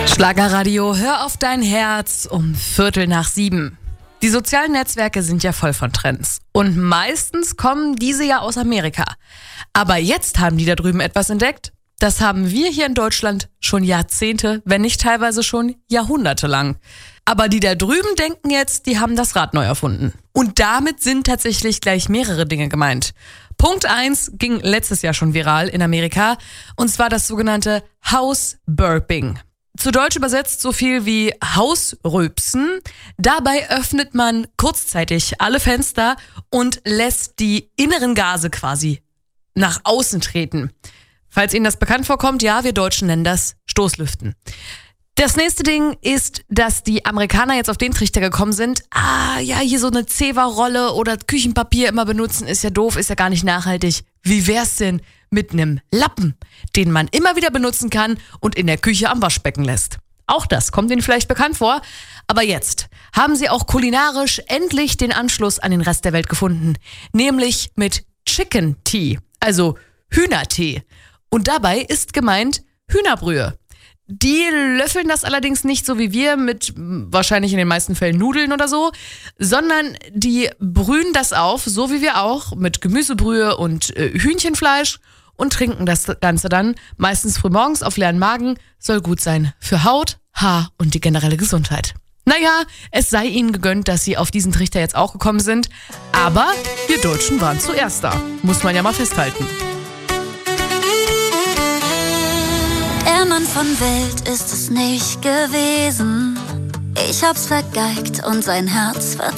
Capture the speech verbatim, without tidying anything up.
Schlagerradio, hör auf dein Herz um Viertel nach sieben. Die sozialen Netzwerke sind ja voll von Trends. Und meistens kommen diese ja aus Amerika. Aber jetzt haben die da drüben etwas entdeckt. Das haben wir hier in Deutschland schon Jahrzehnte, wenn nicht teilweise schon Jahrhunderte lang. Aber die da drüben denken jetzt, die haben das Rad neu erfunden. Und damit sind tatsächlich gleich mehrere Dinge gemeint. Punkt eins ging letztes Jahr schon viral in Amerika. Und zwar das sogenannte House Burping. Zu Deutsch übersetzt so viel wie Hausrülpsen. Dabei öffnet man kurzzeitig alle Fenster und lässt die inneren Gase quasi nach außen treten. Falls Ihnen das bekannt vorkommt, ja, wir Deutschen nennen das Stoßlüften. Das nächste Ding ist, dass die Amerikaner jetzt auf den Trichter gekommen sind, ah, ja, hier so eine Zewa-Rolle oder Küchenpapier immer benutzen, ist ja doof, ist ja gar nicht nachhaltig. Wie wär's denn mit einem Lappen, den man immer wieder benutzen kann und in der Küche am Waschbecken lässt? Auch das kommt Ihnen vielleicht bekannt vor. Aber jetzt haben sie auch kulinarisch endlich den Anschluss an den Rest der Welt gefunden. Nämlich mit Chicken Tea, also Hühnertee. Und dabei ist gemeint Hühnerbrühe. Die löffeln das allerdings nicht so wie wir mit wahrscheinlich in den meisten Fällen Nudeln oder so, sondern die brühen das auf, so wie wir auch, mit Gemüsebrühe und äh, Hühnchenfleisch und trinken das Ganze dann meistens frühmorgens auf leeren Magen. Soll gut sein für Haut, Haar und die generelle Gesundheit. Naja, es sei ihnen gegönnt, dass sie auf diesen Trichter jetzt auch gekommen sind, aber wir Deutschen waren zuerst da, muss man ja mal festhalten. Der Mann von Welt ist es nicht gewesen. Ich hab's vergeigt und sein Herz verzogen.